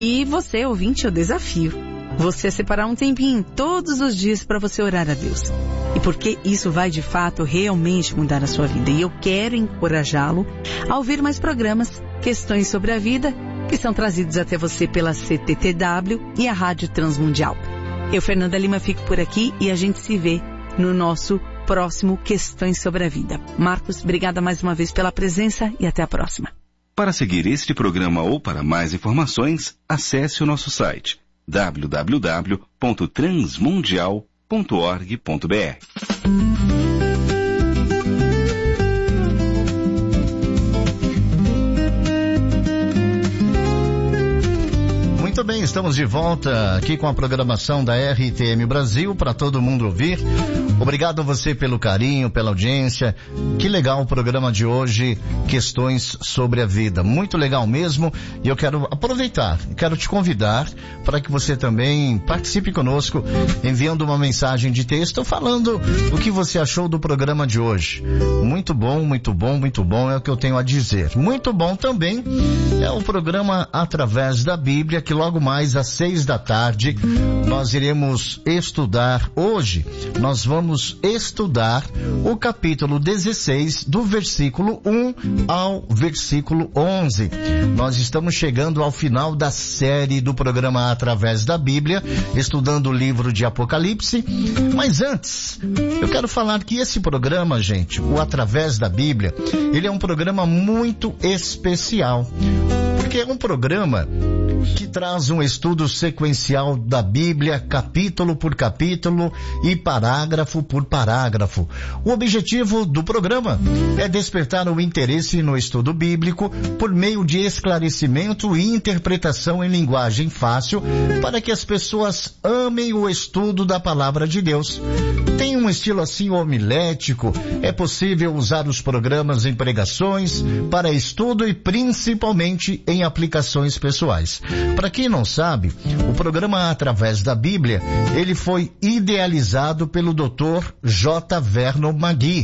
E você, ouvinte, eu desafio você a separar um tempinho todos os dias para você orar a Deus. E porque isso vai de fato realmente mudar a sua vida. E eu quero encorajá-lo a ouvir mais programas, Questões sobre a Vida, que são trazidos até você pela CTTW e a Rádio Transmundial. Eu, Fernanda Lima, fico por aqui e a gente se vê no nosso próximo Questões sobre a Vida. Marcos, obrigada mais uma vez pela presença e até a próxima. Para seguir este programa ou para mais informações, acesse o nosso site www.transmundial.org.br. Muito bem, estamos de volta aqui com a programação da RTM Brasil para todo mundo ouvir. Obrigado a você pelo carinho, pela audiência. Que legal o programa de hoje, Questões sobre a Vida. Muito legal mesmo. E eu quero aproveitar, quero te convidar para que você também participe conosco, enviando uma mensagem de texto falando o que você achou do programa de hoje. Muito bom, muito bom, muito bom é o que eu tenho a dizer. Muito bom também é o programa Através da Bíblia, que logo mais às 6 da tarde nós iremos estudar. Hoje nós vamos estudar o capítulo 16 do versículo 1 ao versículo 11. Nós estamos chegando ao final da série do programa Através da Bíblia, estudando o livro de Apocalipse. Mas antes, eu quero falar que esse programa, gente, o Através da Bíblia, ele é um programa muito especial, porque é um programa que traz um estudo sequencial da Bíblia, capítulo por capítulo e parágrafo por parágrafo. O objetivo do programa é despertar o interesse no estudo bíblico por meio de esclarecimento e interpretação em linguagem fácil, para que as pessoas amem o estudo da palavra de Deus. Tem um estilo assim homilético, é possível usar os programas em pregações, para estudo e principalmente em aplicações pessoais. Para quem não sabe, o programa Através da Bíblia, ele foi idealizado pelo Dr. J. Vernon McGee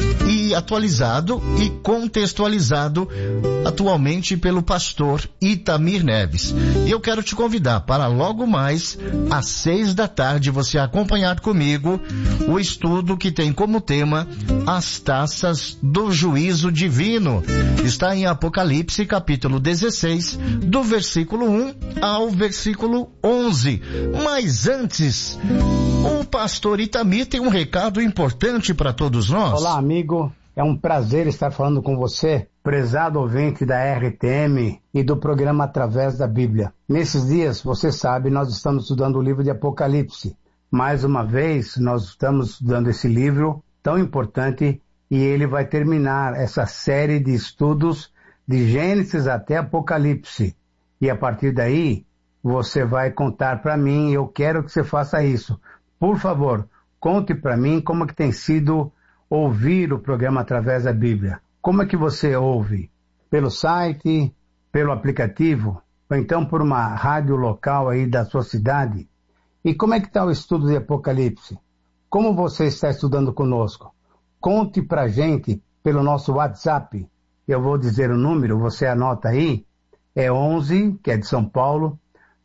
e atualizado e contextualizado atualmente pelo pastor Itamir Neves. E eu quero te convidar para logo mais às 6 da tarde você acompanhar comigo o estudo que tem como tema as taças do juízo divino. Está em Apocalipse capítulo 16, do versículo 1 ao versículo 11. Mas antes, o pastor Itamir tem um recado importante para todos nós. Olá, amigo. É um prazer estar falando com você, prezado ouvinte da RTM e do programa Através da Bíblia. Nesses dias, você sabe, nós estamos estudando o livro de Apocalipse. Mais uma vez, nós estamos estudando esse livro tão importante e ele vai terminar essa série de estudos de Gênesis até Apocalipse. E a partir daí, você vai contar para mim, eu quero que você faça isso. Por favor, conte para mim como que tem sido ouvir o programa Através da Bíblia. Como é que você ouve? Pelo site, pelo aplicativo, ou então por uma rádio local aí da sua cidade? E como é que está o estudo de Apocalipse? Como você está estudando conosco? Conte pra gente pelo nosso WhatsApp. Eu vou dizer o número, você anota aí. É 11, que é de São Paulo,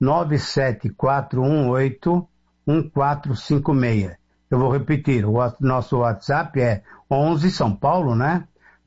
974181456. Eu vou repetir, o nosso WhatsApp é 11, São Paulo, né?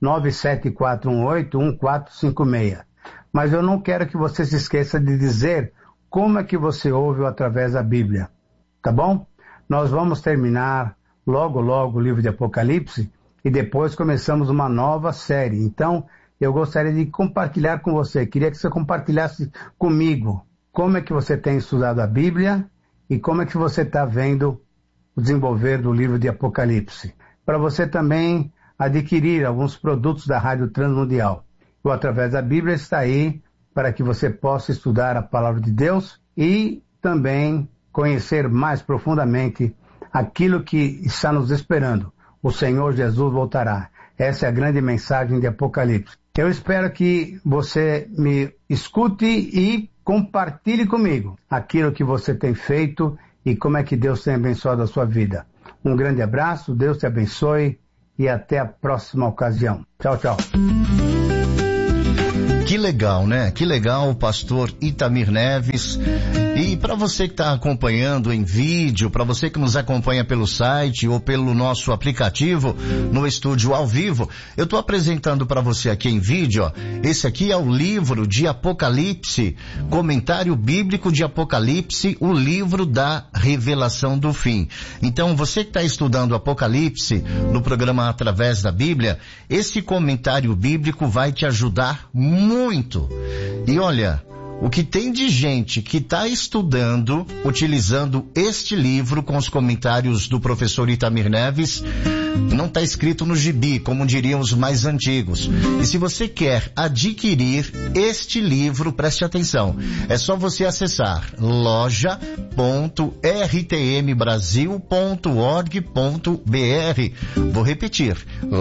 974181456. Mas eu não quero que você se esqueça de dizer como é que você ouve através da Bíblia, tá bom? Nós vamos terminar logo o livro de Apocalipse e depois começamos uma nova série. Então, eu gostaria de compartilhar com você, queria que você compartilhasse comigo como é que você tem estudado a Bíblia e como é que você está vendo o desenvolver do livro de Apocalipse. Para você também adquirir alguns produtos da Rádio Transmundial. O Através da Bíblia está aí para que você possa estudar a Palavra de Deus e também conhecer mais profundamente aquilo que está nos esperando. O Senhor Jesus voltará. Essa é a grande mensagem de Apocalipse. Eu espero que você me escute e compartilhe comigo aquilo que você tem feito e como é que Deus tem abençoado a sua vida. Um grande abraço, Deus te abençoe e até a próxima ocasião. Tchau, tchau. Que legal, né? Que legal, o pastor Itamir Neves. E para você que está acompanhando em vídeo, para você que nos acompanha pelo site ou pelo nosso aplicativo no estúdio ao vivo, eu estou apresentando para você aqui em vídeo, ó, esse aqui é o livro de Apocalipse, comentário bíblico de Apocalipse, o livro da revelação do fim. Então, você que está estudando Apocalipse no programa Através da Bíblia, esse comentário bíblico vai te ajudar muito. E olha, o que tem de gente que está estudando, utilizando este livro com os comentários do professor Itamir Neves, não está escrito no gibi, como diriam os mais antigos. E se você quer adquirir este livro, preste atenção, é só você acessar loja.rtmbrasil.org.br. Vou repetir,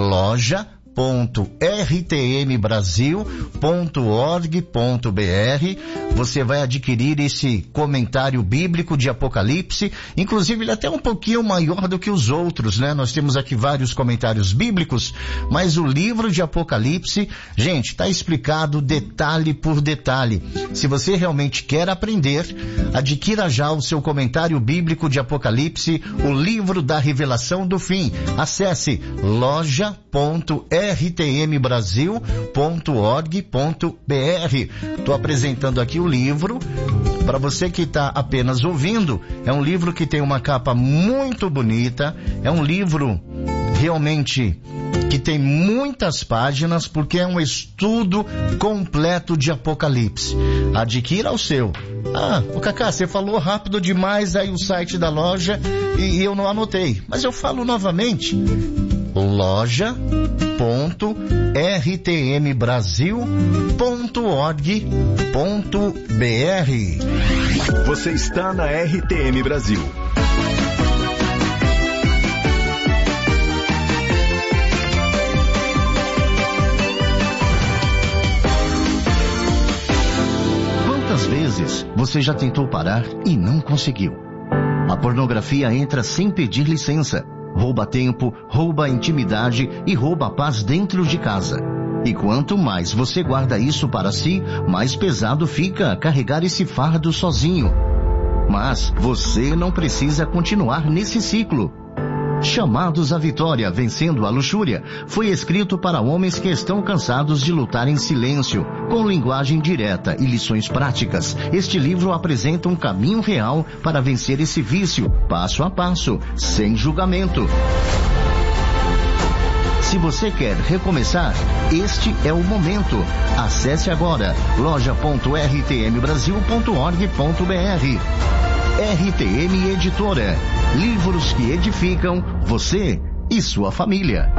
loja.rtmbrasil.org.br. Você vai adquirir esse comentário bíblico de Apocalipse. Inclusive, ele é até um pouquinho maior do que os outros, né? Nós temos aqui vários comentários bíblicos, mas o livro de Apocalipse, gente, está explicado detalhe por detalhe. Se você realmente quer aprender, adquira já o seu comentário bíblico de Apocalipse, o livro da revelação do fim. Acesse loja.rtmbrasil.org.br. Estou apresentando aqui o livro. Para você que está apenas ouvindo, é um livro que tem uma capa muito bonita, é um livro realmente que tem muitas páginas, porque é um estudo completo de Apocalipse. Adquira o seu. O Cacá, você falou rápido demais aí o site da loja e eu não anotei, mas eu falo novamente. loja.rtmbrasil.org.br. Você está na RTM Brasil. Quantas vezes você já tentou parar e não conseguiu? A pornografia entra sem pedir licença. Rouba tempo, rouba intimidade e rouba a paz dentro de casa. E quanto mais você guarda isso para si, mais pesado fica carregar esse fardo sozinho. Mas você não precisa continuar nesse ciclo. Chamados à Vitória, Vencendo a Luxúria, foi escrito para homens que estão cansados de lutar em silêncio, com linguagem direta e lições práticas. Este livro apresenta um caminho real para vencer esse vício, passo a passo, sem julgamento. Se você quer recomeçar, este é o momento. Acesse agora loja.rtmbrasil.org.br. RTM Editora. Livros que edificam você e sua família.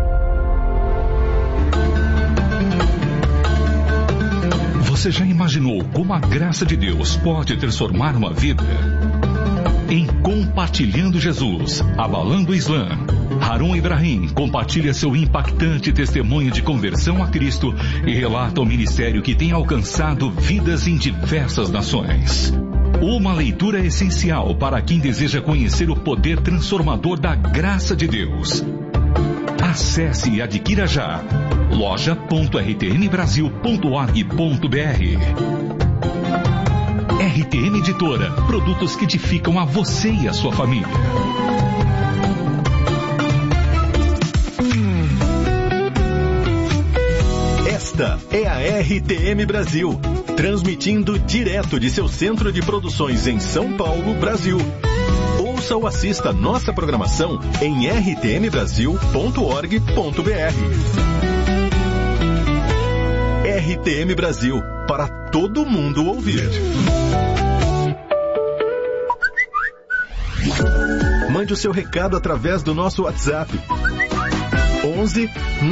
Você já imaginou como a graça de Deus pode transformar uma vida? Em Compartilhando Jesus, Abalando o Islã, Harun Ibrahim compartilha seu impactante testemunho de conversão a Cristo e relata o ministério que tem alcançado vidas em diversas nações. Uma leitura essencial para quem deseja conhecer o poder transformador da graça de Deus. Acesse e adquira já loja.rtmbrasil.org.br. RTM Editora, produtos que edificam a você e a sua família. Esta é a RTM Brasil, transmitindo direto de seu centro de produções em São Paulo, Brasil. Ouça ou assista nossa programação em rtmbrasil.org.br. RTM Brasil, para todo mundo ouvir. Mande o seu recado através do nosso WhatsApp. 11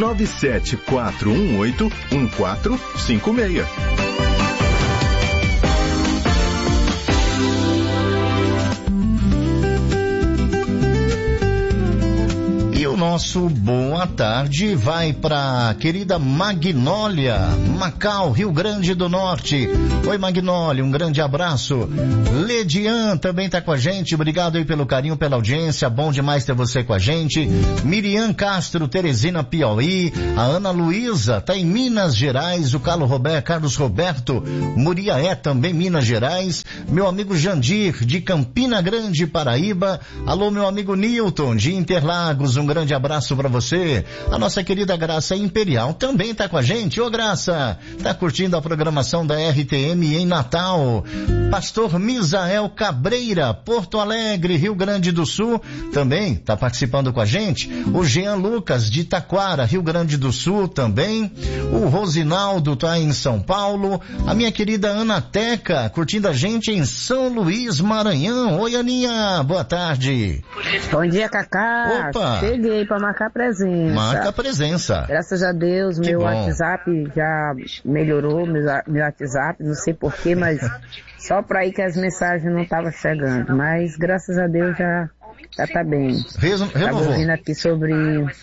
97418 1456. nosso boa tarde vai para querida Magnólia, Macau, Rio Grande do Norte. Oi, Magnólia, um grande abraço. Ledian também tá com a gente, obrigado aí pelo carinho, pela audiência, bom demais ter você com a gente. Miriam Castro, Teresina, Piauí. A Ana Luísa tá em Minas Gerais, o Carlos Roberto, Muriaé também, Minas Gerais. Meu amigo Jandir, de Campina Grande, Paraíba. Alô, meu amigo Nilton, de Interlagos, um grande abraço para você. A nossa querida Graça Imperial também tá com a gente. Ô, Graça, tá curtindo a programação da RTM em Natal. Pastor Misael Cabreira, Porto Alegre, Rio Grande do Sul, também tá participando com a gente. O Jean Lucas, de Taquara, Rio Grande do Sul, também. O Rosinaldo tá em São Paulo. A minha querida Ana Teca, curtindo a gente em São Luís, Maranhão. Oi, Aninha, boa tarde. Bom dia, Cacá. Opa. Cheguei para marcar presença. Marca a presença. Graças a Deus, Que meu bom. WhatsApp já melhorou, meu WhatsApp, não sei porquê, mas só para aí que as mensagens não estavam chegando. Mas graças a Deus já tá bem. Estava Renovou. ouvindo aqui sobre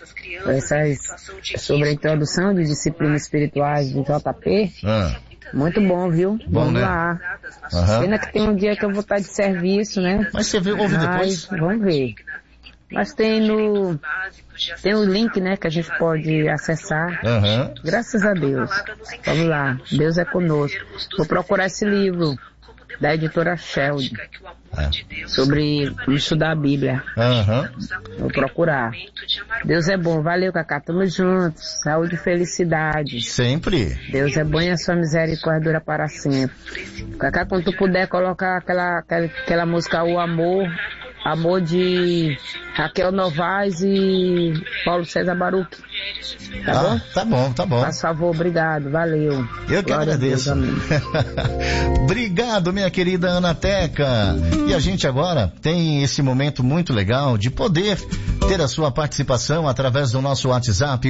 a introdução de disciplinas espirituais do JP. Muito bom, viu? Bom, vamos né? lá. Aham. Pena que tem um dia que eu vou estar de serviço, né? Mas você ouve depois? Vamos ver. Mas tem o link, né, que a gente pode acessar. Aham. Graças a Deus. Vamos lá. Deus é conosco. Vou procurar esse livro da editora Sheldon. Sobre estudar a Bíblia. Aham. Vou procurar. Deus é bom. Valeu, Cacá. Tamo juntos. Saúde e felicidade. Sempre. Deus é bom e a sua misericórdia dura para sempre. Cacá, quando tu puder colocar aquela música O Amor de Raquel Novaes e Paulo César Baruch. Tá bom? Tá bom, tá bom. Faz favor, obrigado, valeu. Eu que Glória a Deus, agradeço. amém. Obrigado, minha querida Ana Teca. E a gente agora tem esse momento muito legal de poder ter a sua participação através do nosso WhatsApp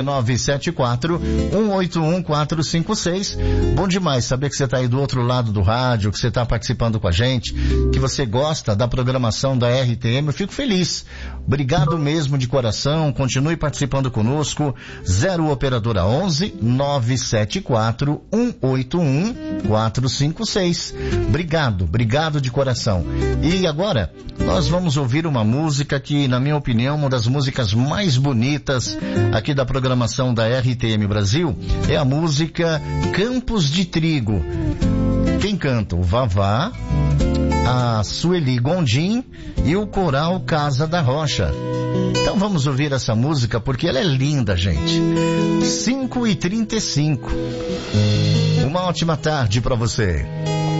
11974-181-456. Bom demais saber que você está aí do outro lado do rádio, que você está participando com a gente, que você gosta da programação da RTM. Eu fico feliz. Obrigado mesmo de coração. Continue participando conosco. 0 operadora 11 974 181 456. Obrigado de coração. E agora nós vamos ouvir uma música que, na minha opinião, uma das músicas mais bonitas aqui da programação da RTM Brasil é a música Campos de Trigo. Quem canta? O Vavá, a Sueli Gondim e o coral Casa da Rocha. Então vamos ouvir essa música porque ela é linda, gente. 5h35. Uma ótima tarde para você.